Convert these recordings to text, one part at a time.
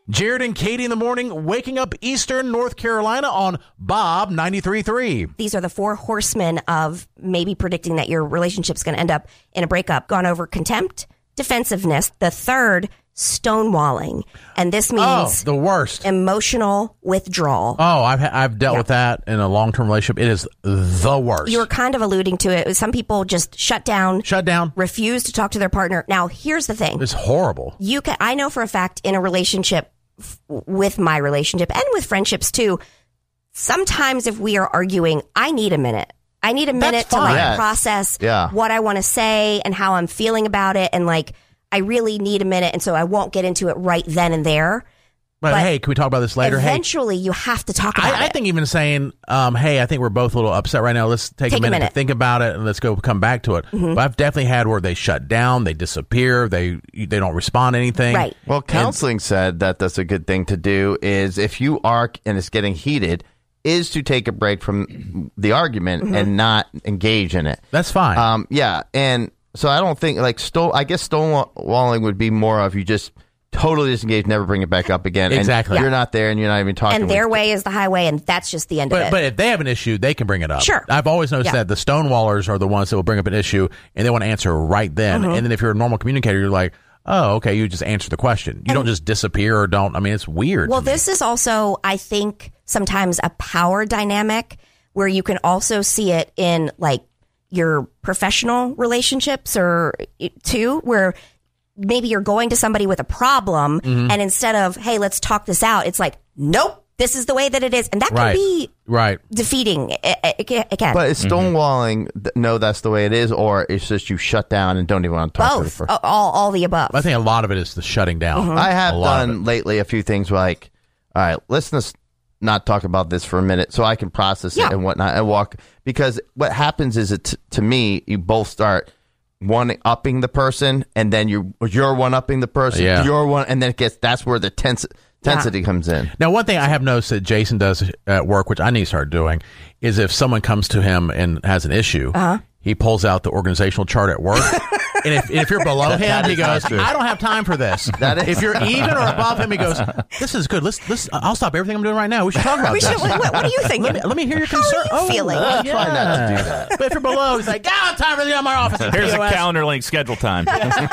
Jared and Katie in the morning, waking up Eastern North Carolina on Bob 93.3. These are the 4 horsemen of maybe predicting that your relationship's going to end up in a breakup. Gone over contempt, defensiveness. The third, stonewalling. And this means the worst. Emotional withdrawal. Oh, I've dealt with that in a long-term relationship. It is the worst. You were kind of alluding to it. Some people just shut down, refuse to talk to their partner. Now, here's the thing. It's horrible. I know for a fact in a relationship, with my relationship and with friendships too, sometimes if we are arguing, I need a minute. I need a minute to process what I want to say and how I'm feeling about it. And I really need a minute. And so I won't get into it right then and there. But hey, can we talk about this later? Eventually, you have to talk about it. I think even saying, hey, I think we're both a little upset right now. Let's take a minute to think about it and let's come back to it. Mm-hmm. But I've definitely had where they shut down, they disappear, they don't respond to anything. Right. Well, counseling said that that's a good thing to do is if you are and it's getting heated, is to take a break from the argument and not engage in it. That's fine. And so I don't think I guess stonewalling would be more of you just totally disengage, never bring it back up again. Exactly. And you're not there and you're not even talking. And their way is the highway, and that's just the end of it. But if they have an issue, they can bring it up. Sure. I've always noticed that the stonewallers are the ones that will bring up an issue, and they want to answer right then. And then if you're a normal communicator, you're like, oh, okay, you just answer the question. You don't just disappear or don't. I mean, it's weird. Well, this is also, I think, sometimes a power dynamic where you can also see it in your professional relationships or too, where maybe you're going to somebody with a problem and instead of, hey, let's talk this out, it's like, nope, this is the way that it is. And that can be defeating. It can. But is stonewalling, no, that's the way it is, or it's just you shut down and don't even want to talk to the person? All the above. I think a lot of it is the shutting down. I have done lately a few things like, all right, let's not talk about this for a minute so I can process it and whatnot and walk. Because what happens is, to me, you both start one-upping the person, and then you're one-upping the person. You're one, and then that's where the intensity comes in. Now, one thing I have noticed that Jason does at work, which I need to start doing, is if someone comes to him and has an issue, he pulls out the organizational chart at work. And if you're below him, he goes, I don't have time for this. If you're even or above him, he goes, this is good. I'll stop everything I'm doing right now. We should talk about this. What are you thinking? Let me hear your concern. How are you feeling? Try not to do that. But if you're below, he's like, I don't have time for this in my office. Here's a calendar link, schedule time.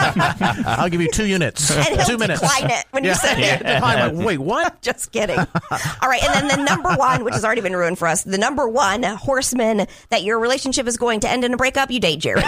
I'll give you 2 units. And he'll 2 minutes. decline it when you say it. Like, wait, what? Just kidding. All right. And then the number one, which has already been ruined for us, the number one horseman that your relationship is going to end in a breakup, you date Jared. So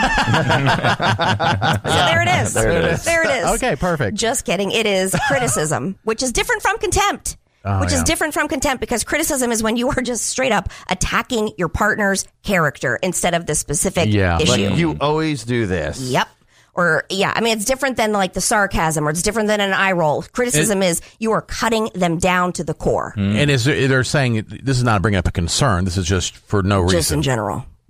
there it is. There it is. Okay, perfect. Just kidding. It is criticism, which is different from contempt. Is different from contempt, because criticism is when you are just straight up attacking your partner's character instead of the specific issue. Like, you always do this. Yep. Or, I mean, it's different than the sarcasm, or it's different than an eye roll. Criticism is you are cutting them down to the core. And they're saying this is not bringing up a concern. This is just for no reason. Just in general.